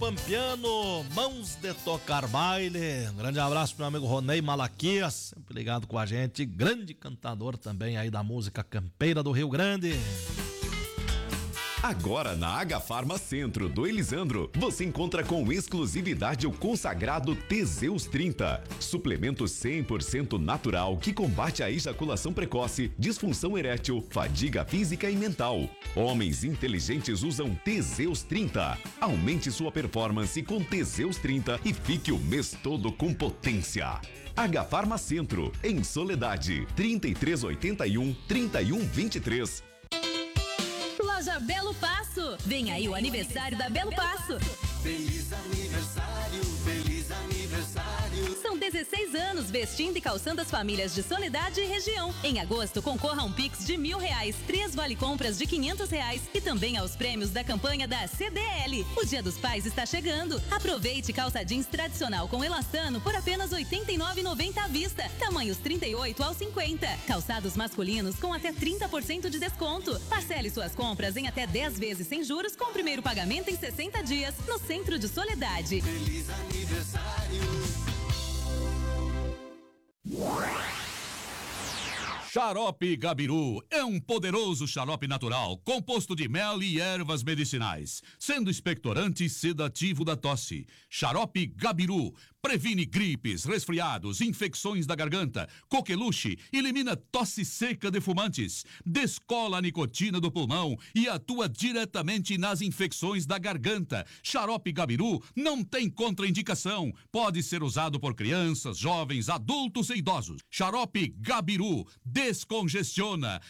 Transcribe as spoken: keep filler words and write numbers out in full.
pampiano, mãos de tocar baile. Um grande abraço pro meu amigo Ronei Malaquias, sempre ligado com a gente, grande cantador também aí da música campeira do Rio Grande. Agora na Agafarma Centro do Elisandro, você encontra com exclusividade o consagrado Teseus trinta, suplemento cem por cento natural que combate a ejaculação precoce, disfunção erétil, fadiga física e mental. Homens inteligentes usam Teseus trinta. Aumente sua performance com Teseus trinta e fique o mês todo com potência. Agafarma Centro, em Soledade, trinta e três oitenta e um, trinta e um vinte e três. Loja Belo Passo. Vem aí o aniversário da Belo Passo. Feliz aniversário, feliz aniversário. São dezesseis anos vestindo e calçando as famílias de Soledade e região. Em agosto, concorra a um Pix de mil reais, três vale-compras de quinhentos reais e também aos prêmios da campanha da C D L. O Dia dos Pais está chegando. Aproveite calça jeans tradicional com elastano por apenas oitenta e nove reais e noventa centavos à vista. Tamanhos trinta e oito ao cinquenta. Calçados masculinos com até trinta por cento de desconto. Parcele suas compras em até dez vezes sem juros com o primeiro pagamento em sessenta dias no Centro de Soledade. Feliz aniversário. Xarope Gabiru é um poderoso xarope natural, composto de mel e ervas medicinais, sendo expectorante e sedativo da tosse. Xarope Gabiru previne gripes, resfriados, infecções da garganta, coqueluche, elimina tosse seca de fumantes, descola a nicotina do pulmão e atua diretamente nas infecções da garganta. Xarope Gabiru não tem contraindicação, pode ser usado por crianças, jovens, adultos e idosos. Xarope Gabiru descongestiona,